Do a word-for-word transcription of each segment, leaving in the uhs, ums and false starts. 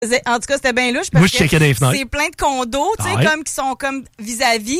En tout cas, c'était bien louche parce Moi, je que checkais des fenêtres. c'est plein de condos, tu sais, Ah ouais? comme qui sont comme vis-à-vis.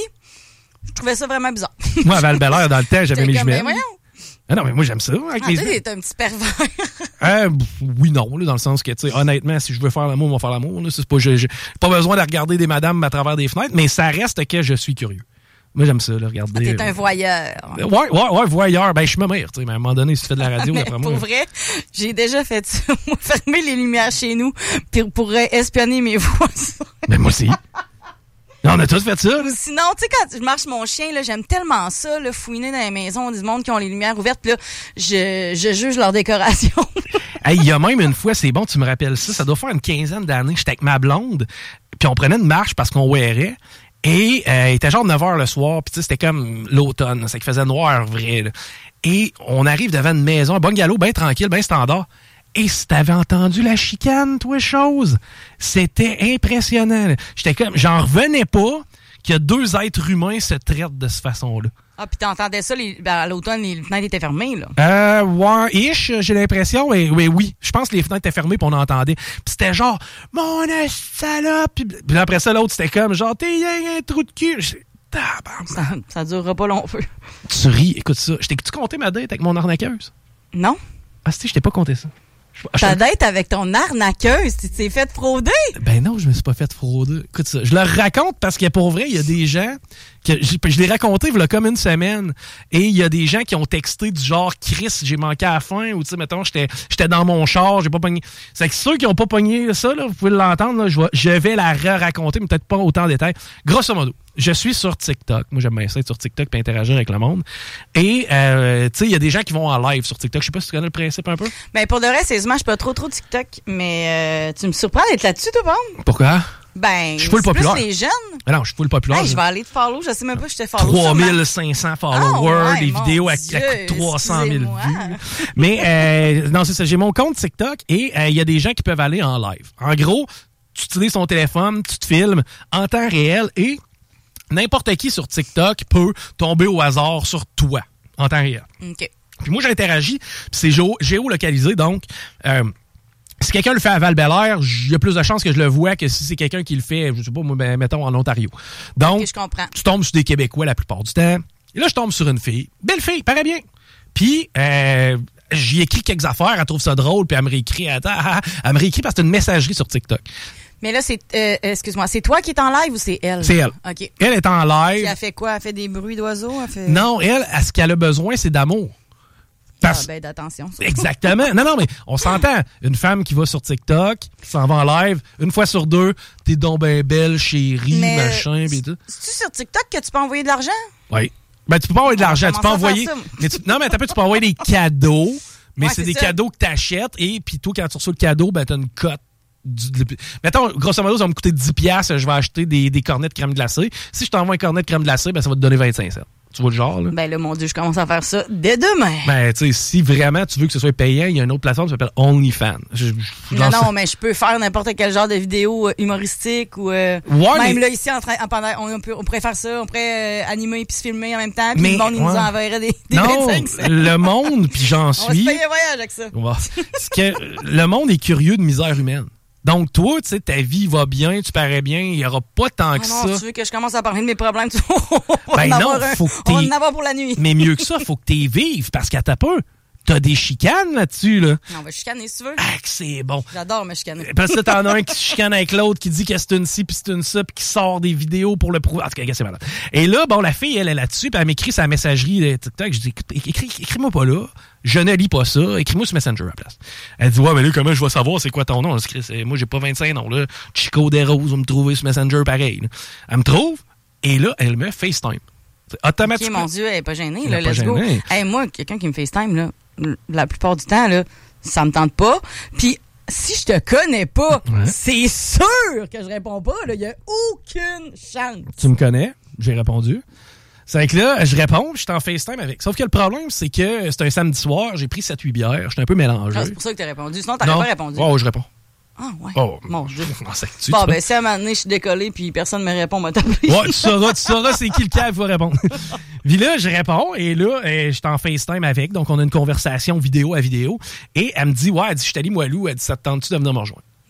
Je trouvais ça vraiment bizarre. Moi, à Val-Bélair, dans le temps, j'avais mes J'étais comme, jumelles. mais voyons. Ah non, mais moi, j'aime ça. Avec Ah, les... tu sais, t'es un petit pervers. Euh, oui, non, là, dans le sens que, tu sais, honnêtement, si je veux faire l'amour, on va faire l'amour. Là, c'est pas, j'ai, j'ai pas besoin de regarder des madames à travers des fenêtres, mais ça reste que je suis curieux. Moi, j'aime ça, là, regarder. Ah, t'es un voyeur. Ouais, ouais, ouais, voyeur. Ben, je suis ma mère, tu sais, mais à un moment donné, si tu fais de la radio, Mais après moi. pour vrai, j'ai déjà fait ça. Moi, fermer les lumières chez nous pour, pour espionner mes voisins. Mais moi aussi. Non, on a tous fait ça, là. Sinon, tu sais, quand je marche mon chien, là, j'aime tellement ça, là, fouiner dans les maisons du monde qui ont les lumières ouvertes, puis là, je, je juge leur décoration. Hey, il y a même une fois, c'est bon, tu me rappelles ça, ça doit faire une quinzaine d'années, j'étais avec ma blonde, puis on prenait une marche parce qu'on wearait, et euh, il était genre neuf heures le soir, puis tu sais, c'était comme l'automne, c'est qu'il faisait noir vrai, là. Et on arrive devant une maison, un bungalow bien tranquille, bien standard. Et si t'avais entendu la chicane, toi, chose, c'était impressionnant, là. J'étais comme, j'en revenais pas qu'il y a deux êtres humains se traitent de cette façon-là. Ah, puis t'entendais ça, les, ben, à l'automne, les fenêtres étaient fermées, là. Euh, ouais, ish, j'ai l'impression, mais, mais oui. Je pense que les fenêtres étaient fermées puis on entendait. Puis c'était genre, mon salope. Puis, puis après ça, l'autre, c'était comme, genre, t'es un, un trou de cul. J'ai, ça, ça durera pas long feu. Tu ris, écoute ça. Je t'ai-tu compté ma date avec mon arnaqueuse? Non. Ah, si, je t'ai pas compté ça. Ta date avec ton arnaqueuse, tu t'es fait frauder? Ben non, je me suis pas fait frauder. Écoute ça, je le raconte parce que pour vrai, il y a des gens que je, je l'ai raconté il y a comme une semaine et il y a des gens qui ont texté du genre Chris, j'ai manqué à la fin ou tu sais mettons j'étais j'étais dans mon char, j'ai pas pogné. C'est que ceux qui ont pas pogné ça là, vous pouvez l'entendre là, je vais je vais la re-raconter mais peut-être pas autant en détail. Grosso modo, je suis sur TikTok. Moi, j'aime bien ça être sur TikTok et interagir avec le monde. Et, euh, tu sais, il y a des gens qui vont en live sur TikTok. Je sais pas si tu connais le principe un peu. Ben, pour de vrai, sérieusement, je suis pas trop trop TikTok, mais euh, tu me surprends d'être là-dessus, toi, bon? Pourquoi? Ben, je suis full c'est populaire. plus les jeunes. Ben non, je suis full populaire. Hey, je vais aller te follow. Je sais même pas si je te follow. trois mille cinq cents followers, oh, ouais, des vidéos à, à trois cent mille vues. Mais, euh, non, c'est ça. J'ai mon compte TikTok et il euh, y a des gens qui peuvent aller en live. En gros, tu utilises ton téléphone, tu te filmes en temps réel et n'importe qui sur TikTok peut tomber au hasard sur toi, en temps réel. OK. Puis moi, j'interagis, puis c'est géo- géolocalisé, donc euh, si quelqu'un le fait à Val-Bélair, il y a plus de chances que je le vois que si c'est quelqu'un qui le fait, je sais pas, moi, ben, mettons, en Ontario. Donc, okay, je comprends. tu tombes sur des Québécois la plupart du temps. Et là, je tombe sur une fille. Belle fille, paraît bien. Puis, euh, j'y écris quelques affaires, elle trouve ça drôle, puis elle me réécrit, attends, elle me réécrit parce que c'est une messagerie sur TikTok. Mais là, c'est, euh, excuse-moi, c'est toi qui es en live ou c'est elle? C'est elle. OK. Elle est en live. Puis elle fait quoi? Elle fait des bruits d'oiseaux? Elle fait... Non, elle, à ce qu'elle a besoin, c'est d'amour. Parce... Ah, ben, d'attention. Ça. Exactement. Non, non, mais on s'entend. Une femme qui va sur TikTok, qui s'en va en live, une fois sur deux, t'es donc ben belle, chérie, mais machin, pis tout. C'est-tu sur TikTok que tu peux envoyer de l'argent? Oui. Ben, tu peux pas envoyer de l'argent. Tu peux envoyer. Mais tu... Non, mais t'as pas, tu peux envoyer des cadeaux, mais ouais, c'est, c'est des ça. cadeaux que t'achètes, et puis toi, quand tu reçois le cadeau, ben, t'as une cote. Du, du, mettons, grosso modo, ça va me coûter dix piastres, je vais acheter des, des cornets de crème glacée. Si je t'envoie un cornet de crème glacée, ben, ça va te donner vingt-cinq cents. Tu vois le genre, là? Ben là, mon Dieu, je commence à faire ça dès demain. Ben, tu sais, si vraiment tu veux que ce soit payant, il y a une autre plateforme qui s'appelle OnlyFans. Je, je, non, non, mais je peux faire n'importe quel genre de vidéo euh, humoristique ou euh, ouais, même mais... là, ici, en train, en, pendant, on, peut, on pourrait faire ça, on pourrait euh, animer puis se filmer en même temps, puis mais, le monde, il ouais. nous enverrait des, des non, vingt-cinq cents. Le monde, puis j'en suis... On va se payer un voyage avec ça. Ouais. C'est que le monde est curieux de misère humaine. Donc, toi, tu sais, ta vie va bien, tu parais bien, il n'y aura pas tant que oh non, ça. Tu veux que je commence à parler de mes problèmes? Tu... ben non, un... faut que on va en avoir pour la nuit. Mais mieux que ça, faut que t'es vive, parce qu'à ta peur, t'as des chicanes là-dessus, là. Non, on va chicaner si tu veux. Ah, que c'est bon. J'adore me chicaner. Parce que t'en as un qui se chicane avec l'autre, qui dit que c'est une ci, puis c'est une ça, puis qui sort des vidéos pour le prouver. En tout cas, c'est malade. Et là, bon, la fille, elle est là-dessus, puis elle m'écrit sa messagerie de TikTok. Je dis, écris, écris-moi pas là. Je ne lis pas ça. Écris-moi sur Messenger à la place. Elle dit, ouais, mais là, comment je vais savoir c'est quoi ton nom? C'est, moi, j'ai pas vingt-cinq noms, là. Chico Desroses, vous me trouvez sur Messenger pareil. Là. Elle me trouve, et là, elle me FaceTime. Automatiquement. Ok, mon Dieu, elle est pas gênée, elle là. est pas Let's go. gênée. Hey, moi, quelqu'un qui me FaceTime, là, la plupart du temps, là, ça me tente pas. Puis, si je te connais pas, ouais. c'est sûr que je réponds pas, là. Il y a aucune chance. Tu me connais? J'ai répondu. C'est que là, je réponds, je suis en FaceTime avec. Sauf que le problème, c'est que c'est un samedi soir, j'ai pris sept huit bières, j'étais un peu mélangé. Ah, c'est pour ça que t'as répondu. Sinon, t'aurais pas répondu. Oh, je réponds. Ah, ouais. Oh, mon Dieu. Tu, bon, ben, si à un moment donné, je suis décollé puis personne me répond, m'a t'appeler. Ouais, tu sauras, tu sauras c'est qui le cas qui va répondre. Puis là, je réponds, et là, euh, je suis en FaceTime avec, donc on a une conversation vidéo à vidéo, et elle me dit, ouais, elle dit, je suis allé Moilou, elle dit, ça te tente-tu de venir me rejoindre?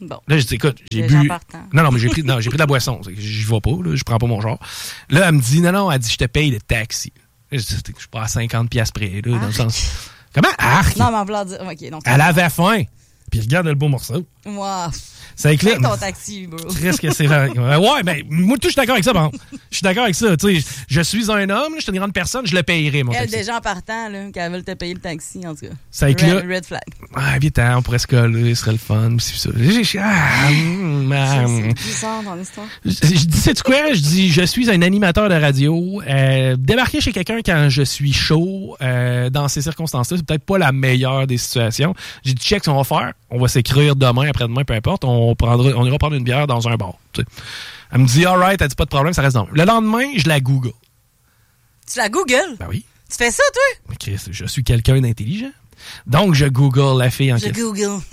Bon. Là, je dis, écoute, j'ai Les bu. gens partant. Non, non, mais j'ai pris, non, j'ai pris de la boisson. J'y vais pas, là. Je prends pas mon genre. Là, elle me dit, non, non, elle dit, je te paye le taxi. Là, je dis, je suis pas à cinquante piastres près, là, dans le sens. Comment? Arc! Non, mais en voulant dire. OK, donc. Elle avait faim. Puis regarde le beau morceau. Wow. C'est clair. Ton taxi, bro. Qu'est-ce que c'est vrai? Ouais, mais moi, tout, je suis d'accord avec ça, bon. Je suis d'accord avec ça. Tu sais, je suis un homme, je suis une grande personne, je le payerai, mon Elle, taxi. déjà en partant, là, qu'elle veut te payer le taxi, en tout cas. C'est que là. Red, red flag. Ah, vite, hein, on pourrait se coller, ce serait le fun. C'est ça. J'ai- j'ai- Ah, hum, ah, C'est bizarre dans l'histoire. Je, je dis, sais-tu quoi? Je dis, je suis un animateur de radio. Euh, débarquer chez quelqu'un quand je suis chaud, euh, dans ces circonstances-là, c'est peut-être pas la meilleure des situations. J'ai dit, check ce qu'on va faire. On va s'écrire demain, après-demain, peu importe. On prendra, on ira prendre une bière dans un bar. Tu sais. Elle me dit, alright, elle dit pas de problème, ça reste dans. Le lendemain, je la Google. Tu la Google? Ben oui. Tu fais ça, toi? Mais Chris, je suis quelqu'un d'intelligent. Donc, je Google la fille en Je question. Google.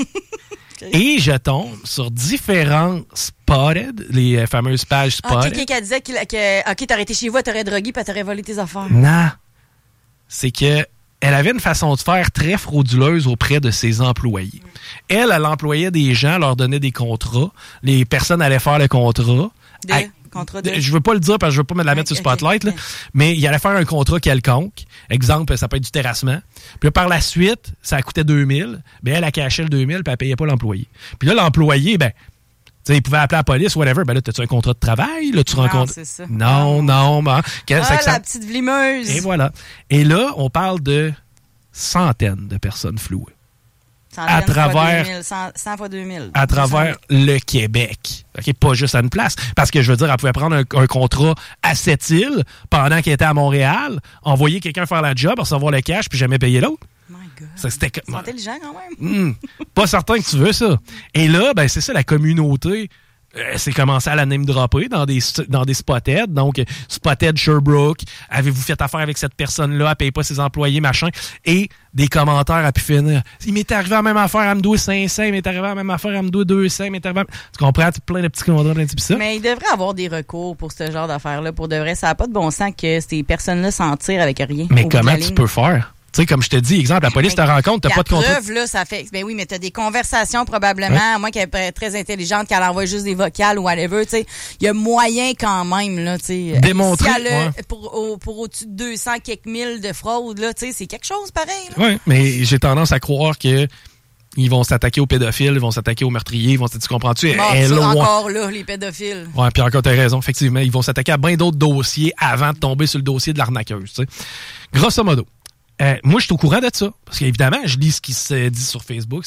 Et je tombe sur différents spotted, les euh, fameuses pages Ah, spotted. OK, qu'elle disait qu'il- que, OK, t'aurais été chez vous, elle t'aurait drogué, puis elle t'aurait volé tes affaires. Non. C'est que elle avait une façon de faire très frauduleuse auprès de ses employés. Elle, elle employait des gens, leur donnait des contrats. Les personnes allaient faire le contrat. De, Elle- contrat de... Je veux pas le dire parce que je veux pas me la mettre Ok, sur le spotlight, ok, là, mais il allait faire un contrat quelconque. Exemple, ça peut être du terrassement. Puis là, par la suite, ça coûtait deux mille. Ben, elle a caché le deux mille, puis elle payait pas l'employé. Puis là, l'employé, ben, tu sais, il pouvait appeler la police, whatever. Ben là, t'as-tu un contrat de travail? Là, tu Non, rencontres. c'est ça. Non, non, ben, quel- Ah, c'est que ça- la petite vlimeuse. Et voilà. Et là, on parle de centaines de personnes flouées. Centaines à fois travers- deux mille, cent, cent fois deux mille. À travers le Québec. OK, pas juste à une place. Parce que je veux dire, elle pouvait prendre un, un contrat à Sept-Îles pendant qu'elle était à Montréal, envoyer quelqu'un faire la job, recevoir le cash, puis jamais payer l'autre. My God. Ça, c'était que- C'est intelligent quand même. Hmm, pas certain que tu veux ça. Et là, ben c'est ça, la communauté euh, s'est commencé à la name dropper dans des, dans des spotted. Donc, spotted Sherbrooke, avez-vous fait affaire avec cette personne-là, elle paye pas ses employés, machin. Et des commentaires à pu finir. Il m'est arrivé la même affaire, elle me doit cinq cents, il m'est arrivé la même affaire, elle me doit deux cents, il m'est arrivé... Tu comprends? Plein de petits commentaires, plein de petits pis ça. Mais il devrait avoir des recours pour ce genre d'affaires-là. Pour de vrai, ça n'a pas de bon sens que ces personnes-là s'en tirent avec rien. Mais au bout de comment la tu ligne. peux faire? Tu sais, comme je te dis, exemple, la police te rencontre, t'as La pas de contrat. preuve, là, ça fait. Ben oui, mais t'as des conversations probablement, Ouais. à moins qu'elle est très intelligente, qu'elle envoie juste des vocales ou whatever, tu sais. Il y a moyen quand même, là, tu sais. Démontrer, Si elle a, ouais. pour, au- pour au-dessus de deux cents quelques mille de fraude, là, tu sais, c'est quelque chose pareil, là. Oui, mais j'ai tendance à croire que ils vont s'attaquer aux pédophiles, ils vont s'attaquer aux meurtriers, ils vont s'attaquer, tu comprends-tu? Bon, Elle est ça, loin. encore là, les pédophiles. Ouais, puis encore, t'as raison, effectivement. Ils vont s'attaquer à bien d'autres dossiers avant de tomber sur le dossier de l'arnaqueuse, tu sais. Grosso modo. Euh, moi, je suis au courant de ça. Parce qu'évidemment, je lis ce qui se dit sur Facebook.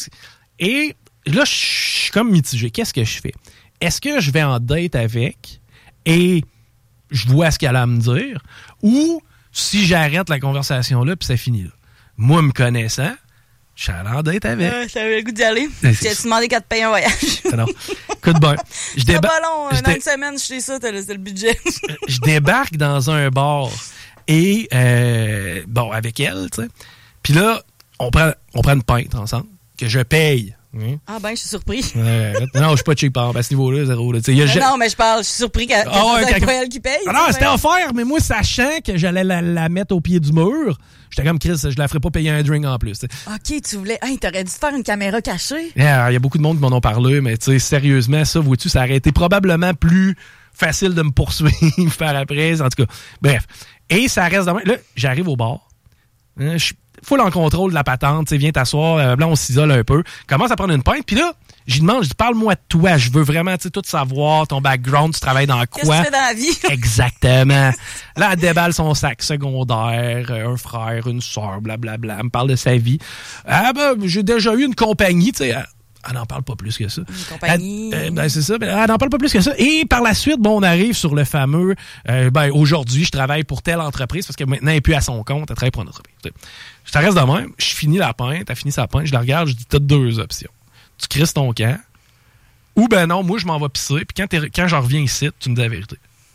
Et là, je suis comme mitigé. Qu'est-ce que je fais? Est-ce que je vais en date avec et je vois ce qu'elle a à me dire? Ou si j'arrête la conversation là, puis ça finit là? Moi, me connaissant, je suis allé en date avec. Euh, J'avais le goût d'y aller. Mais J'ai c'est- demandé qu'elle te paye un voyage. Non. Écoute bien. Je C'est déba- pas long, je euh, dans dé- une semaine, je sais ça, t'as le, c'est le budget. je débarque dans un bar et euh, bon, avec elle, tu sais. Puis là, on prend, on prend une pinte ensemble, que je paye. Hein? Ah ben, je suis surpris. Euh, non, je suis pas cheap à ce niveau-là, zéro. Là. Tu sais, il y a Euh, ja- Non, mais je parle, je suis surpris qu'elle Ah ouais, c'est quand- pas elle qui paye. Ah non, tu sais, c'était ben. offert, mais moi, sachant que j'allais la, la mettre au pied du mur, j'étais comme Chris, je la ferais pas payer un drink en plus. tu sais. OK, tu voulais. Hey, t'aurais dû te faire une caméra cachée. Il y a beaucoup de monde qui m'en ont parlé, mais tu sais, sérieusement, ça, vois-tu, ça aurait été probablement plus facile de me poursuivre par après. En tout cas, bref. Et ça reste demain. Là, j'arrive au bar. Hein, je suis full en contrôle de la patente. Tu sais, viens t'asseoir. Euh, là, on s'isole un peu. Commence à prendre une pinte. Puis là, j'y demande, je dis, parle-moi de toi. Je veux vraiment, tu sais, tout savoir, ton background, tu travailles dans Qu'est-ce quoi. que tu fais dans la vie? Exactement. Là, elle déballe son sac secondaire, euh, un frère, une soeur, blablabla. Elle me parle de sa vie. Ah ben, j'ai déjà eu une compagnie, tu sais. Elle, elle n'en parle pas plus que ça. Une compagnie. Elle, euh, ben, c'est ça. Ben, elle n'en parle pas plus que ça. Et par la suite, bon, on arrive sur le fameux, euh, ben, aujourd'hui, je travaille pour telle entreprise parce que maintenant, elle n'est plus à son compte. Elle travaille pour une entreprise. Tu sais. Je te reste de même. Je finis la pinte. Elle finit sa pinte. Je la regarde. Je dis, t'as deux options. Tu crisses ton camp. Ou ben non, moi, je m'en vais pisser. Puis quand, t'es- quand j'en reviens ici, tu me dis la vérité.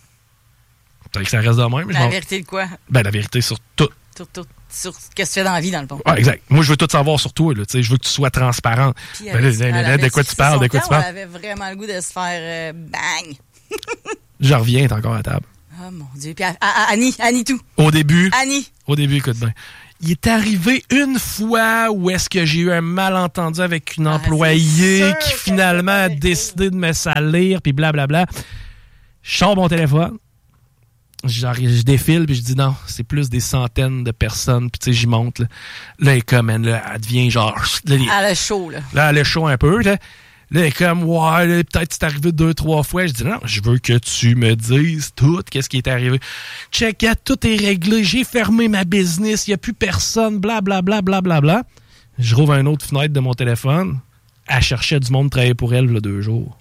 Peut-être que ça reste de même. mais je La m'en- vérité de quoi? Ben, la vérité sur tout. Sur, sur, sur ce que tu fais dans la vie, dans le fond. Ouais, exact. Moi, je veux tout savoir sur toi. Là, tu sais, je veux que tu sois transparent. Puis, Ben, elle- là, elle là, là, avait de quoi tu sucé parles? son De quoi camp tu ou Elle parles? avait vraiment le goût de se faire euh, bang. Je reviens, t'es encore à table. Oh mon Dieu. Puis à- à- à- Annie, Annie tout. Au début, Annie. au début, écoute bien. il est arrivé une fois où est-ce que j'ai eu un malentendu avec une ah, employée qui finalement a décidé de me salir, puis blablabla. Je sors mon téléphone, genre, je défile, puis je dis non, c'est plus des centaines de personnes, puis tu sais, j'y monte. Là, là elle est comme, là, elle devient genre... Là, elle a chaud, là. Là, elle a chaud un peu, là. Là, elle est comme, ouais, là, peut-être c'est arrivé deux, trois fois. Je dis, non, je veux que tu me dises tout, qu'est-ce qui est arrivé. Check, tout est réglé, j'ai fermé ma business, il n'y a plus personne, blablabla, blablabla. Bla, bla, bla. Je rouvre une autre fenêtre de mon téléphone. Elle cherchait du monde travailler pour elle, là, deux jours.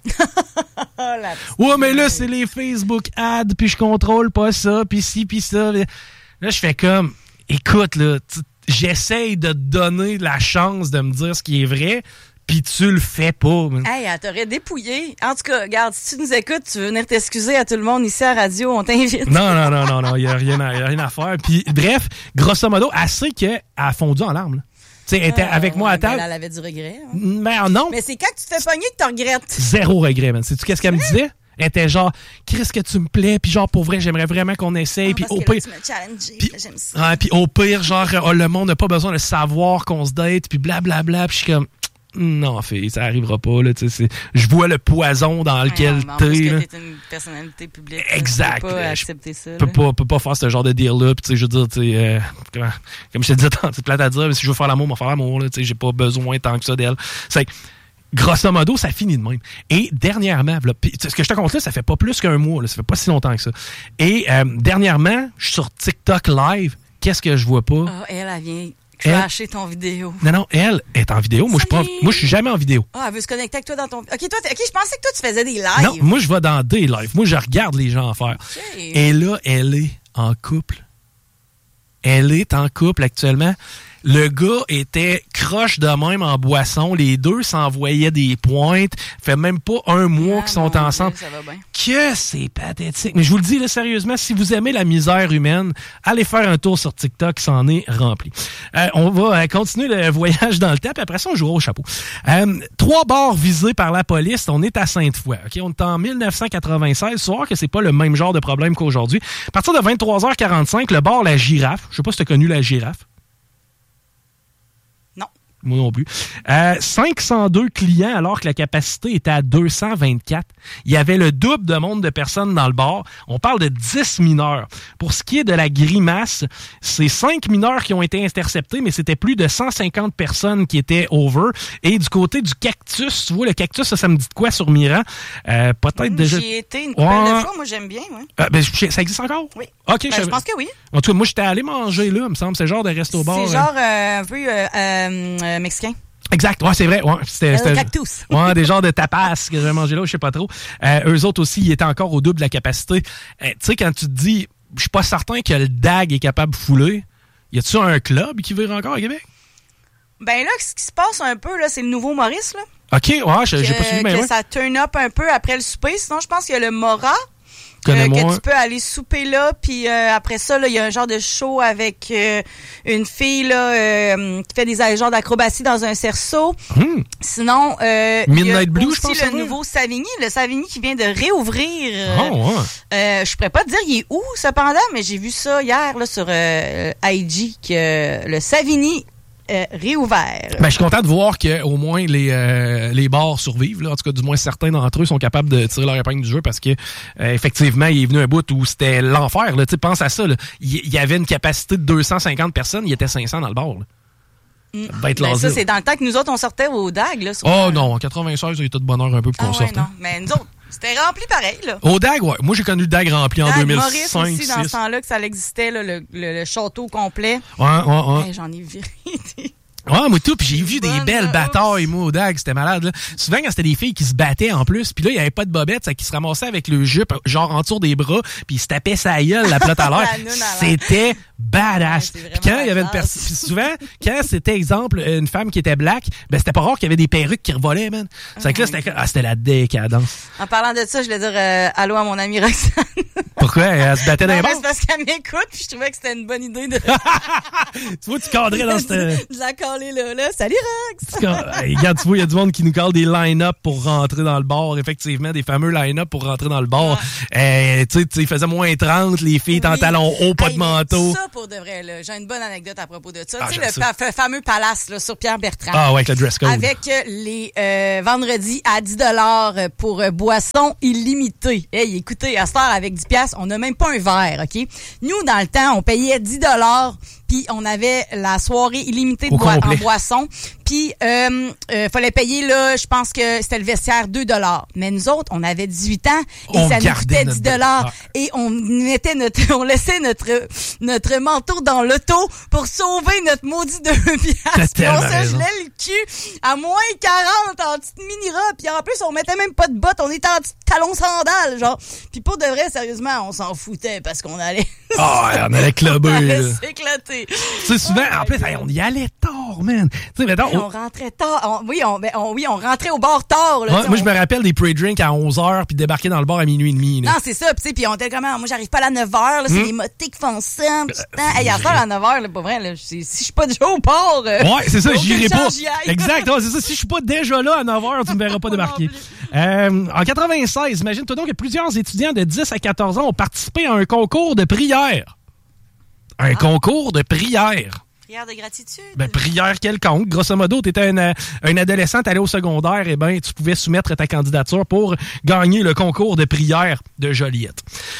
Ouais, mais là, c'est les Facebook ads, puis je contrôle pas ça, puis ci, puis ça. Là, je fais comme, écoute, là, j'essaye de te donner la chance de me dire ce qui est vrai, pis tu le fais pas. Man. Hey, elle t'aurait dépouillé. En tout cas, regarde, si tu nous écoutes, tu veux venir t'excuser à tout le monde ici à la radio, on t'invite. Non, non, non, non, non, il y a rien à, y a rien à faire. Puis bref, grosso modo, elle sait qu'elle a fondu en larmes. Tu sais, elle était euh, avec moi à table. Elle avait du regret. Hein? Mais non. Mais c'est quand que tu te fais pogner que tu regrettes. Zéro regret, man. Sais-tu qu'est-ce qu'elle me disait? Elle était genre, qu'est-ce que tu me plais, puis genre pour vrai, j'aimerais vraiment qu'on essaye, puis au pire, puis ah, puis au pire, genre oh, le monde n'a pas besoin de savoir qu'on se date, puis blablabla, puis je suis comme non, fille, ça arrivera pas là, tu sais, je vois le poison dans lequel non, t'es. Parce que t'es une personnalité publique. Exact. Tu peux pas accepter ça. Je peux pas, peux pas faire ce genre de deal là, puis tu sais, je veux dire, tu sais, euh, comme, comme je te disais, c'est plate à dire, mais si je veux faire l'amour, je vais faire l'amour là, tu sais, j'ai pas besoin tant que ça d'elle. C'est grosso modo, ça finit de même. Et dernièrement, là, ce que je te compte là, ça fait pas plus qu'un mois, là, ça fait pas si longtemps que ça. Et euh, dernièrement, je suis sur TikTok live. Qu'est-ce que je vois pas? Ah, oh, elle, elle vient crasher ton vidéo. Non, non, elle est en vidéo. Moi, je pas, moi, je suis jamais en vidéo. Ah, elle veut se connecter avec toi dans ton... OK, toi, OK, je pensais que toi, tu faisais des lives. Non, moi, je vais dans des lives. Moi, je regarde les gens en faire. Okay. Et là, elle est en couple. Elle est en couple actuellement. Le gars était croche de même en boisson. Les deux s'envoyaient des pointes. Fait même pas un mois ah, qu'ils sont ensemble. Dieu, ça va bien. Que c'est pathétique. Mais je vous le dis là, sérieusement, si vous aimez la misère humaine, allez faire un tour sur TikTok, c'en est rempli. Euh, on va euh, continuer le voyage dans le temps, puis après ça, on jouera au chapeau. Euh, trois bars visés par la police. On est à Sainte-Foy. Okay? On est en dix-neuf cent quatre-vingt-seize. Faut voir que c'est pas le même genre de problème qu'aujourd'hui. À partir de vingt-trois heures quarante-cinq, le bar La Girafe. Je sais pas si tu as connu La Girafe. Moi non plus. Euh, cinq cent deux clients alors que la capacité était à deux cent vingt-quatre. Il y avait le double de monde de personnes dans le bar. On parle de dix mineurs. Pour ce qui est de la grimace, c'est cinq mineurs qui ont été interceptés, mais c'était plus de cent cinquante personnes qui étaient over. Et du côté du cactus, tu vois, le cactus, ça, ça me dit de quoi sur Miran? Euh, peut-être mmh, déjà... J'y ai été une couple ouais. de fois. Moi, j'aime bien. Ouais. Euh, ben, ça existe encore? Oui. OK. Ben, je pense que oui. En tout cas, moi, j'étais allé manger là, il me semble. C'est genre de resto-bar. C'est genre euh, un peu... Euh, euh, mexicain. Exact, ouais, c'est vrai. Ouais, c'était, c'était, cactus. Ouais, des genres de tapas que j'ai mangé là, je sais pas trop. Euh, eux autres aussi, ils étaient encore au double de la capacité. Euh, tu sais, quand tu te dis, je suis pas certain que le D A G est capable de fouler, y a-tu un club qui vire encore à Québec? Ben là, ce qui se passe un peu, là, c'est le nouveau Maurice, là. OK, ouais, j'ai, j'ai pas suivi, mais que ouais. ça turn up un peu après le souper. Sinon, je pense qu'il y a le Mora. Euh, que tu peux aller souper là, puis euh, après ça, il y a un genre de show avec euh, une fille là euh, qui fait des genres d'acrobatie dans un cerceau. Mmh. Sinon, euh, il y a Blue, aussi je pense le nouveau Savigny, le Savigny qui vient de réouvrir. Oh, ouais. euh, je pourrais pas te dire il est où cependant, mais j'ai vu ça hier là sur euh, I G que euh, le Savigny Euh, réouvert. Ben, je suis content de voir qu'au moins les, euh, les bars survivent. Là. En tout cas, du moins certains d'entre eux sont capables de tirer leur épingle du jeu parce que euh, effectivement, il est venu un bout où c'était l'enfer. Là. Pense à ça. Là. Il, il y avait une capacité de deux cent cinquante personnes, il y était cinq cents dans le bar. Là. Mm. Ça, ben, ça c'est dans le temps que nous autres, on sortait au D A G. Là, oh non, en quatre-vingt-seize, il y a tout de bonheur un peu pour ah, qu'on ouais, sorte. Non. Mais nous autres, c'était rempli pareil. Là. Au D A G, ouais. Moi, j'ai connu le D A G rempli en D A G, deux mille cinq Maurice aussi, dans ce temps-là, que ça existait, là, le, le, le château complet. Ouais, ouais, ouais. Hey, j'en ai viré. Ouais, moi tout, puis j'ai vu des belles batailles, moi, au D A G, c'était malade, là. Souvent, quand c'était des filles qui se battaient en plus, puis là, il y avait pas de bobette, c'est qu'ils se ramassaient avec le jupe, genre, en dessous des bras, puis ils se tapaient sa gueule, la plotte à l'air. C'était badass. Ouais, puis quand il y avait une personne, puis souvent, quand c'était, exemple, une femme qui était black, ben, c'était pas rare qu'il y avait des perruques qui revolaient, man. C'est oh que là, c'était, ah, c'était la décadence. En parlant de ça, je voulais dire, euh, allô à mon ami Roxane. Pourquoi? Elle se battait dans les bars? C'est parce qu'elle m'écoute, puis je trouvais que c'était une bonne idée de... Tu vois, tu cadrais dans cette... de la caler là, là. Salut, Rox! Regarde, tu vois, il y a du monde qui nous cale des line-up pour rentrer dans le bar. Effectivement, des fameux line-up pour rentrer dans le bar. Ouais. Euh, tu sais, il faisait moins trente, les filles étaient oui. en talons hauts, pas hey, de manteau. Ça, pour de vrai, là. J'ai une bonne anecdote à propos de ça. Ah, tu sais, le fa- fameux palace, là, sur Pierre-Bertrand. Ah, ouais, avec le dress code. Avec les euh, vendredis à dix dollars pour euh, boissons illimitées. Hey, écoutez, à cette heure, avec dix dollars, on n'a même pas un verre, OK? Nous, dans le temps, on payait dix dollars, puis on avait la soirée illimitée de boi- en boissons. Puis, euh, euh, fallait payer, là, je pense que c'était le vestiaire deux dollars. Mais nous autres, on avait dix-huit ans et on ça nous coûtait dix dollars. Ah. Et on mettait notre, on laissait notre, notre manteau dans l'auto pour sauver notre maudit deux piastres. Puis on se gelait le cul à moins quarante en petite mini-robe. Puis en plus, on mettait même pas de bottes. On était en petits talons sandales, genre. Puis pour de vrai, sérieusement, on s'en foutait parce qu'on allait... Ah, oh, on allait clubber. On allait s'éclater. Tu sais, souvent, en plus, on y allait tard, man. Tu sais, mettons... On rentrait tard. On, oui, on, on, oui, on rentrait au bar tard. Là, ouais, moi, on... je me rappelle des pre-drinks à onze heures puis débarquer dans le bar à minuit et demi. Là. Non, c'est ça. Puis on était comment? Moi, j'arrive pas à neuf heures. Là, c'est mm. les motés qui font ça. Euh, hey, à ça, à neuf heures, là, pas vrai. Là, si je suis pas déjà au port... Euh, ouais, c'est ça, j'irai pas. Exact. Ouais, c'est ça. Si je suis pas déjà là à neuf heures, tu me verras pas débarquer. euh, en quatre-vingt-seize, imagine-toi donc que plusieurs étudiants de dix à quatorze ans ont participé à un concours de prière. Un ah. concours de prière. Prière de gratitude. Ben, prière quelconque. Grosso modo, tu étais un, un adolescent, t'allais au secondaire, et ben, tu pouvais soumettre ta candidature pour gagner le concours de prière de Joliette.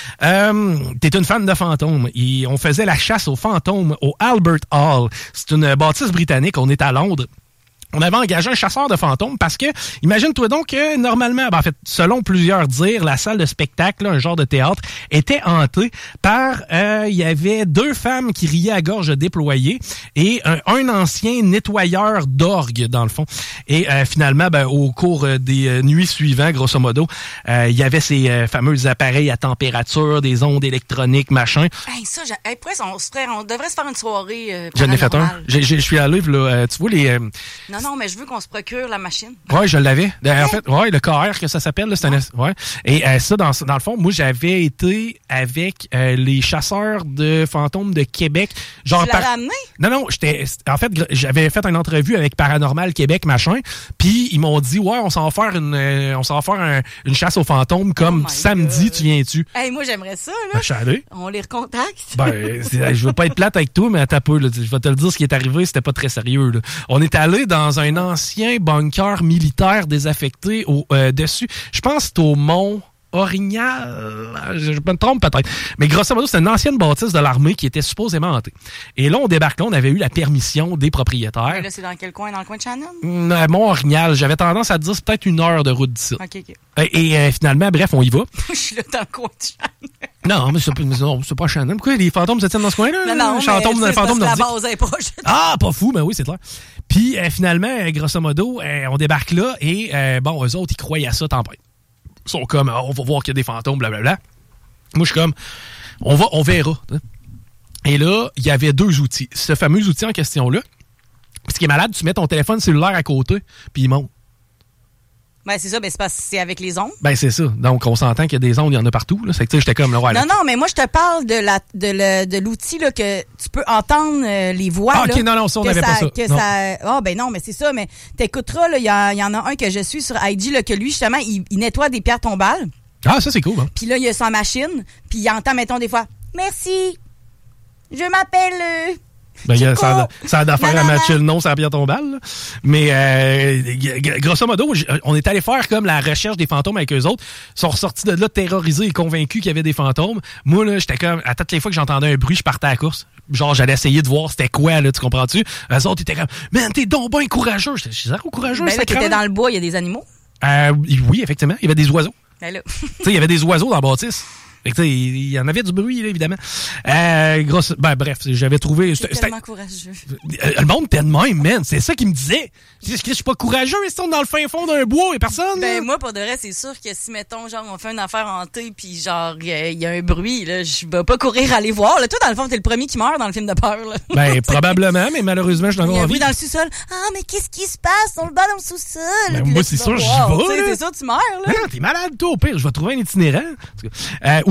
Euh, t'es une fan de fantômes. Et on faisait la chasse aux fantômes au Albert Hall. C'est une bâtisse britannique. On est à Londres. On avait engagé un chasseur de fantômes parce que, imagine-toi donc que normalement, ben en fait, selon plusieurs dires, la salle de spectacle, là, un genre de théâtre, était hantée par, euh, il y avait deux femmes qui riaient à gorge déployée et un, un ancien nettoyeur d'orgue, dans le fond. Et euh, finalement, ben, au cours des euh, nuits suivantes, grosso modo, euh, il y avait ces euh, fameux appareils à température, des ondes électroniques, machin. Hey, ça, hey, pourquoi on, se ferait, on devrait se faire une soirée euh, J'en ai fait un. Je suis allé, là, euh, tu vois, les... Euh, non, non, mais je veux qu'on se procure la machine. Oui, je l'avais. En fait, ouais, le K R que ça s'appelle, là, c'est un... ouais. Et euh, ça, dans, dans le fond, moi, j'avais été avec euh, les chasseurs de fantômes de Québec. Genre tu l'avais par... amené? Non, non, j'étais... En fait, j'avais fait une entrevue avec Paranormal Québec, machin, puis ils m'ont dit, ouais, on s'en va faire une, euh, on s'en va faire un, une chasse aux fantômes comme oh samedi, God. Tu viens-tu? Hey, moi, j'aimerais ça, là. Ben, on les recontacte. Ben, je veux pas être plate avec toi, mais attends un peu, là. Je vais te le dire, ce qui est arrivé, c'était pas très sérieux, là. On est allé dans un ancien bunker militaire désaffecté au euh, dessus. Je pense que c'est au Mont Orignal. Je me trompe peut-être. Mais grosso modo, c'est une ancienne bâtisse de l'armée qui était supposément hantée. Et là, on débarque là, on avait eu la permission des propriétaires. Mais là, c'est dans quel coin? Dans le coin de Shannon? À Mont Orignal. J'avais tendance à dire c'est peut-être une heure de route d'ici. OK, OK. Et, et euh, finalement, bref, on y va. Je suis là dans le coin de Shannon. Non, mais c'est, mais non, c'est pas Shannon. Pourquoi les fantômes se tiennent dans ce coin-là? Non, non, Chantôme, mais fantôme parce que la base est proche. Ah, pas fou, mais oui, c'est clair. Puis euh, finalement, euh, grosso modo, euh, on débarque là et euh, bon, eux autres, ils croyaient à ça tempête. Ils sont comme, oh, on va voir qu'il y a des fantômes, blablabla. Moi, je suis comme, on va, on verra. Hein. Et là, il y avait deux outils. Ce fameux outil en question-là, ce qui est malade, tu mets ton téléphone cellulaire à côté, puis il monte. Ben, c'est ça, ben, c'est parce que c'est avec les ondes. Ben, c'est ça. Donc, on s'entend qu'il y a des ondes, il y en a partout, là. C'est que, tu sais, j'étais comme, là, ouais, Non, là. non, mais moi, je te parle de la, de le, de l'outil, là, que tu peux entendre euh, les voix, ah, là. OK, non, non, ça, on n'avait pas ça. Que ça, oh, ben non, mais c'est ça, mais t'écouteras, là, il y, y en a un que je suis sur I G, là, que lui, justement, il, il nettoie des pierres tombales. Ah, ça, c'est cool, hein. Puis là, il a sa machine, puis il entend, mettons, des fois, merci, je m'appelle... Euh, Ben, y a, ça, ça a d'affaire à matcher le nom sur la pierre tombale. Là. Mais euh, grosso modo, on est allé faire comme la recherche des fantômes avec eux autres. Ils sont ressortis de là terrorisés et convaincus qu'il y avait des fantômes. Moi, là, j'étais comme, à toutes les fois que j'entendais un bruit, je partais à la course. Genre, j'allais essayer de voir c'était quoi, là, tu comprends-tu? Eux autres étaient comme, man, t'es donc ben courageux. J'étais zéro courageux. Ben là, t'étais dans le bois, il y a des animaux? Euh, oui, effectivement. Il y avait des oiseaux. Ben là. Tu sais, il y avait des oiseaux dans la bâtisse. Il y en avait du bruit, là, évidemment. Euh, grosse, ben, bref, j'avais trouvé... C'est tellement courageux. Le monde était de même, man. C'est ça qui me disait. Je suis pas courageux, ils sont dans le fin fond d'un bois et personne. Ben, là. Moi, pour de vrai, c'est sûr que si, mettons, genre, on fait une affaire hantée puis genre, il y, y a un bruit, là, je vais pas courir aller voir. Là, toi, dans le fond, t'es le premier qui meurt dans le film de peur, là. Ben, probablement, mais malheureusement, je n'en ai envie. Il y a un bruit dans le sous-sol. Ah, mais qu'est-ce qui se passe? On le bat dans le sous-sol. Ben, moi, c'est sûr, j'y vais. C'est sûr, tu meurs, là. Non, t'es malade, toi, au pire. Je vais trouver un itinérant. Euh, ou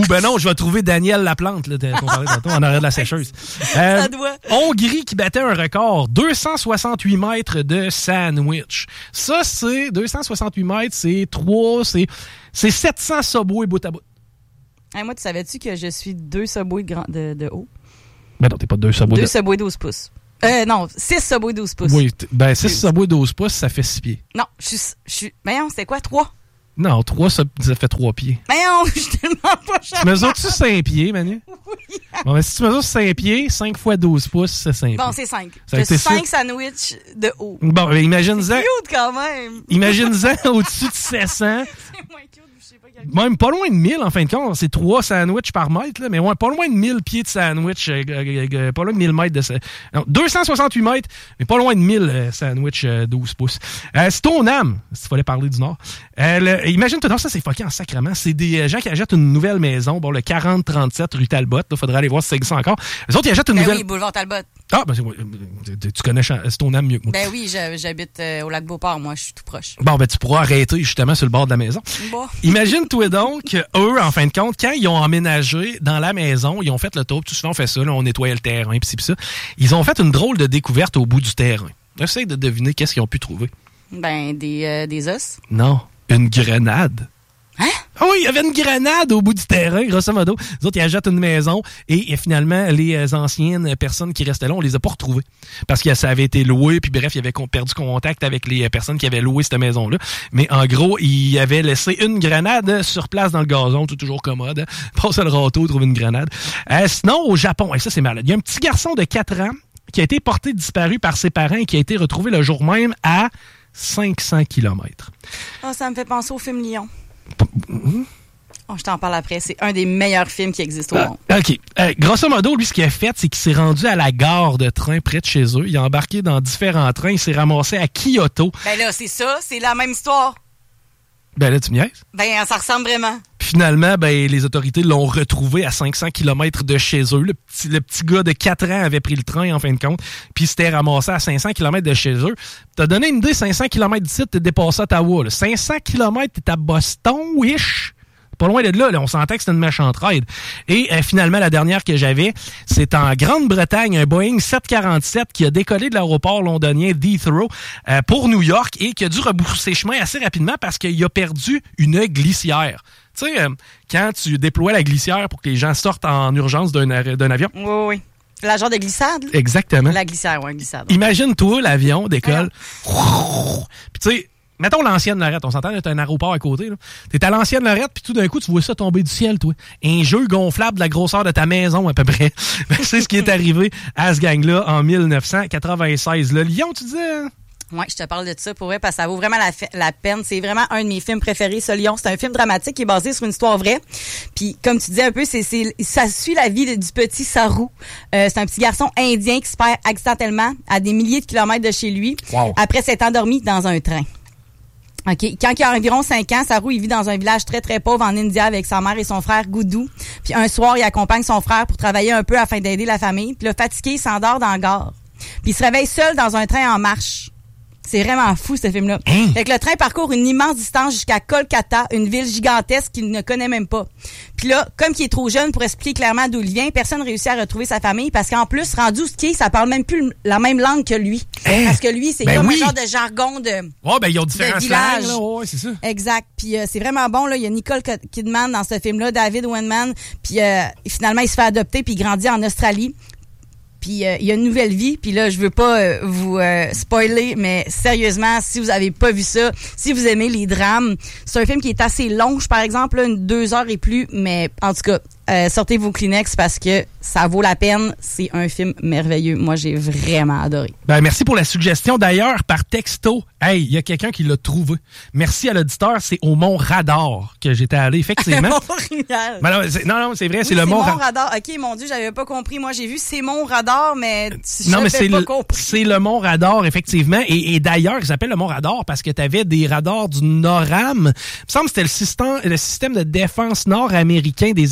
ben non, je vais trouver Daniel Laplante, là, qu'on parlait tantôt, en arrière de la sécheuse. Euh, Ça doit. Hongrie qui battait un record, deux cent soixante-huit mètres de sandwich. Ça, c'est deux cent soixante-huit mètres, c'est trois, c'est, c'est sept cents Subway bout à bout. Hey, moi, tu savais-tu que je suis deux Subway de, grand, de, de haut? Ben non, t'es pas deux Subway. Deux de... Subway douze pouces. Euh, non, six Subway douze pouces. Oui, ben six Subway douze pouces, ça fait six pieds. Non, je suis... Je suis... Mais non, c'était quoi, trois? Non, trois, ça, ça fait trois pieds. Mais non, je suis tellement pas charmante. Tu mesures-tu cinq pieds, Manu? Oui. Bon, ben si tu mesures cinq pieds, cinq fois douze pouces, c'est cinq Bon, pieds. c'est cinq. Ça a été cinq sandwichs de haut. Bon, ben imagine-en... Cute quand même. Imagine-en au-dessus de sept cents. C'est moins cute, je sais pas quel... Même pas loin de mille, en fin de compte. C'est trois sandwichs par mètre, là, mais ouais, pas loin de mille pieds de sandwich. Euh, euh, euh, pas loin de mille mètres de... Non, deux cent soixante-huit mètres, mais pas loin de mille euh, sandwichs euh, douze pouces. Euh, Stoneham, s'il fallait parler du Nord. Euh, le, imagine-toi, non, ça c'est fucké en sacrement. C'est des gens qui achètent une nouvelle maison, bon, le quarante trente-sept rue Talbot. Il faudrait aller voir si ça existe encore. Les autres, ils achètent une ben nouvelle... oui, boulevard Talbot. Ah, ben c'est, tu connais Stoneham mieux que moi. Ben oui, j'habite euh, au Lac-Beauport, moi, je suis tout proche. Bon, ben tu pourras arrêter justement sur le bord de la maison. Bon. Imagine-toi donc, eux, en fin de compte, quand ils ont emménagé dans la maison, ils ont fait le tour, tout souvent on fait ça, là, on nettoyait le terrain, pis ci, pis ça. Ils ont fait une drôle de découverte au bout du terrain. Essaye de deviner qu'est-ce qu'ils ont pu trouver. Ben, des, euh, des os. Non, une grenade. Hein? Ah oui, il y avait une grenade au bout du terrain, grosso modo. Les autres, ils achètent une maison et, et finalement, les anciennes personnes qui restaient là, on les a pas retrouvées. Parce que ça avait été loué, puis bref, ils avaient perdu contact avec les personnes qui avaient loué cette maison-là. Mais en gros, ils avaient laissé une grenade sur place dans le gazon, tout toujours commode. Hein? Passe le râteau, trouve une grenade. Euh, sinon, au Japon, et ça c'est malade, il y a un petit garçon de quatre ans qui a été porté disparu par ses parents et qui a été retrouvé le jour même à cinq cents kilomètres. Ah, oh, ça me fait penser au film Lyon. Oh, je t'en parle après. C'est un des meilleurs films qui existent au monde. Ah, OK. Euh, grosso modo, lui, ce qu'il a fait, c'est qu'il s'est rendu à la gare de train près de chez eux. Il a embarqué dans différents trains. Il s'est ramassé à Kyoto. Ben là, c'est ça. C'est la même histoire. Ben là, tu me niaises? Ben, ça ressemble vraiment. Puis finalement, ben, les autorités l'ont retrouvé à cinq cents kilomètres de chez eux. Le petit, le petit gars de quatre ans avait pris le train, en fin de compte, puis s'était ramassé à cinq cents kilomètres de chez eux. T'as donné une idée, cinq cents kilomètres d'ici, t'es dépassé à Ottawa. Là. cinq cents kilomètres, t'es à Boston-ish. Pas loin de là, là, on sentait que c'était une méchante ride. Et euh, finalement, la dernière que j'avais, c'est en Grande-Bretagne, un Boeing sept quarante-sept qui a décollé de l'aéroport londonien d'Heathrow euh, pour New York et qui a dû rebrousser chemin assez rapidement parce qu'il a perdu une glissière. Tu sais, euh, quand tu déploies la glissière pour que les gens sortent en urgence d'un, d'un avion. Oui, oui. La genre de glissade? Là? Exactement. La glissière, oui, glissade. Imagine-toi, l'avion décolle. Puis tu sais, mettons l'ancienne Lorette, on s'entend, t'as un aéroport à côté. Là. T'es à l'ancienne Lorette, puis tout d'un coup, tu vois ça tomber du ciel, toi. Un jeu gonflable de la grosseur de ta maison, à peu près. C'est ce qui est arrivé à ce gang-là en dix-neuf cent quatre-vingt-seize. Le Lyon, tu disais? Hein? Oui, je te parle de ça pour vrai, parce que ça vaut vraiment la, la peine. C'est vraiment un de mes films préférés, ce Lyon. C'est un film dramatique qui est basé sur une histoire vraie. Puis, comme tu disais un peu, c'est, c'est ça suit la vie de, du petit Saru. Euh, c'est un petit garçon indien qui se perd accidentellement à des milliers de kilomètres de chez lui, wow. après s'être endormi dans un train. OK. Quand il a environ cinq ans, Saru, il vit dans un village très, très pauvre en India avec sa mère et son frère Goudou. Puis un soir, il accompagne son frère pour travailler un peu afin d'aider la famille. Puis là, fatigué, il s'endort dans la gare. Puis il se réveille seul dans un train en marche. C'est vraiment fou, ce film-là. Hein? Fait que le train parcourt une immense distance jusqu'à Kolkata, une ville gigantesque qu'il ne connaît même pas. Puis là, comme il est trop jeune pour expliquer clairement d'où il vient, personne ne réussit à retrouver sa famille parce qu'en plus, rendu où ce qui est, ça parle même plus la même langue que lui. Hein? Parce que lui, c'est ben comme oui. un genre de jargon de Oh, ben ils ont différents villages. slangs, là. Ouais, c'est ça. Exact. Puis euh, c'est vraiment bon, là. Il y a Nicole Kidman dans ce film-là, David Wenman. Puis euh, finalement, il se fait adopter puis il grandit en Australie. Puis euh, il y a une nouvelle vie. Puis là, je veux pas euh, vous euh, spoiler, mais sérieusement, si vous avez pas vu ça, si vous aimez les drames, c'est un film qui est assez long, par exemple, là, une deux heures et plus. Mais en tout cas, euh, sortez vos Kleenex parce que ça vaut la peine. C'est un film merveilleux. Moi, j'ai vraiment adoré. Ben merci pour la suggestion. D'ailleurs, par texto, hey, il y a quelqu'un qui l'a trouvé. Merci à l'auditeur. C'est au Mont Radar que j'étais allé, effectivement. Montréal. Ben non, c'est, non, non, c'est vrai, oui, c'est le c'est Mont Radar. Radar. OK, mon Dieu, j'avais pas compris. Moi, j'ai vu c'est Mont Radar, mais je non, mais c'est pas le, compris. c'est le Mont Radar, effectivement. Et, et d'ailleurs, il s'appelle le Mont Radar parce que tu avais des radars du NORAM. Il me semble que c'était le système, le système de défense nord-américain des États-Unis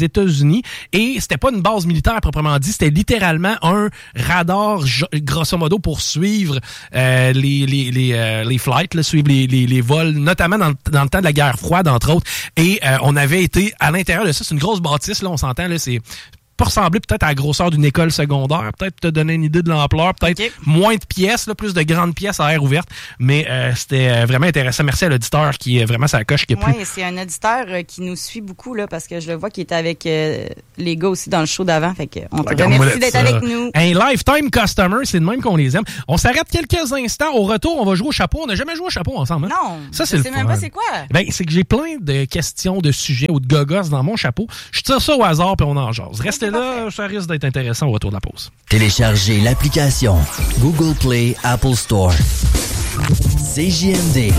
États-Unis. Et c'était pas une base militaire proprement dit, c'était littéralement un radar, grosso modo, pour suivre euh, les les les, euh, les flights, là, suivre les, les, les vols, notamment dans, dans le temps de la guerre froide, entre autres. Et euh, on avait été à l'intérieur de ça. C'est une grosse bâtisse, là, on s'entend, là, c'est... pas ressembler peut-être à la grosseur d'une école secondaire, peut-être te donner une idée de l'ampleur, peut-être okay. moins de pièces, là, plus de grandes pièces à air ouverte, mais euh, c'était vraiment intéressant. Merci à l'auditeur qui est vraiment sa coche. Oui, plus... c'est un auditeur euh, qui nous suit beaucoup là, parce que je le vois qui était avec euh, les gars aussi dans le show d'avant, fait que on te remercie d'être avec nous. Un lifetime customer, c'est de même qu'on les aime. On s'arrête quelques instants. Au retour, on va jouer au chapeau. On n'a jamais joué au chapeau ensemble. Hein? Non, ça, c'est je sais même pas c'est quoi. Ben, c'est que j'ai plein de questions, de sujets ou de gogos dans mon chapeau. Je tire ça au hasard puis on en jase. Restez okay, là, ça risque d'être intéressant au retour de la pause. Téléchargez l'application Google Play, Apple Store. C J M D.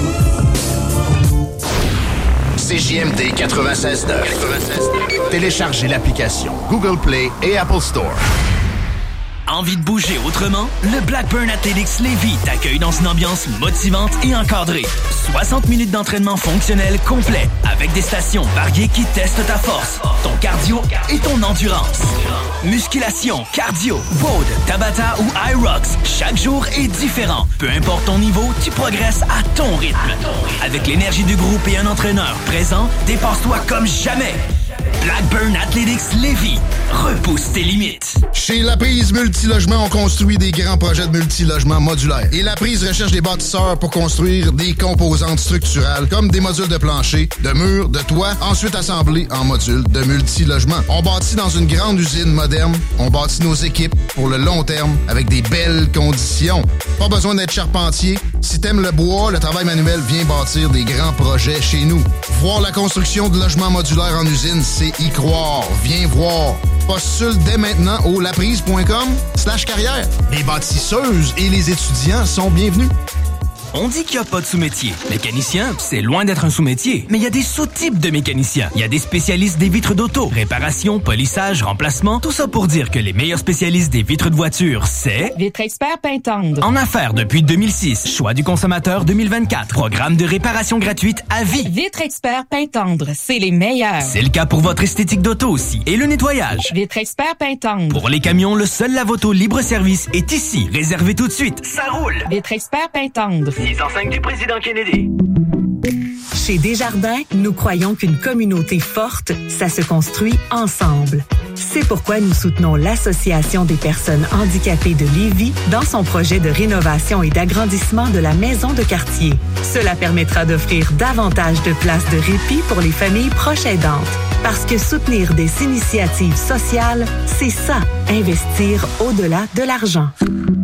C J M D quatre-vingt-seize neuf. Téléchargez l'application Google Play et Apple Store. Envie de bouger autrement? Le Blackburn Athletics Lévis t'accueille dans une ambiance motivante et encadrée. soixante minutes d'entraînement fonctionnel complet avec des stations variées qui testent ta force, ton cardio et ton endurance. Musculation, cardio, WOD, Tabata ou iRox, chaque jour est différent. Peu importe ton niveau, tu progresses à ton rythme. Avec l'énergie du groupe et un entraîneur présent, dépasse-toi comme jamais. Blackburn Athletics Lévis. Repousse tes limites. Chez La Prise Multilogement, on construit des grands projets de multilogement modulaires. Et La Prise recherche des bâtisseurs pour construire des composantes structurales comme des modules de plancher, de murs, de toit, ensuite assemblés en modules de multilogement. On bâtit dans une grande usine moderne. On bâtit nos équipes pour le long terme avec des belles conditions. Pas besoin d'être charpentier. Si t'aimes le bois, le travail manuel, viens bâtir des grands projets chez nous. Voir la construction de logements modulaires en usine, c'est y croire. Viens voir. Postule dès maintenant au laprise.com slash carrière. Les bâtisseuses et les étudiants sont bienvenus. On dit qu'il n'y a pas de sous-métier. Mécanicien, c'est loin d'être un sous-métier. Mais il y a des sous-types de mécaniciens. Il y a des spécialistes des vitres d'auto, réparation, polissage, remplacement. Tout ça pour dire que les meilleurs spécialistes des vitres de voiture, c'est... Vitres Expert Pintendre. En affaires depuis deux mille six. Choix du consommateur deux mille vingt-quatre. Programme de réparation gratuite à vie. Vitres Expert Pintendre, c'est les meilleurs. C'est le cas pour votre esthétique d'auto aussi. Et le nettoyage. Vitres Expert Pintendre. Pour les camions, le seul lave-auto libre-service est ici. Réservé tout de suite. Ça roule. Vitres Expert Pintendre. six cent cinq du président Kennedy. Chez Desjardins, nous croyons qu'une communauté forte, ça se construit ensemble. C'est pourquoi nous soutenons l'Association des personnes handicapées de Lévis dans son projet de rénovation et d'agrandissement de la maison de quartier. Cela permettra d'offrir davantage de places de répit pour les familles proches aidantes. Parce que soutenir des initiatives sociales, c'est ça, investir au-delà de l'argent.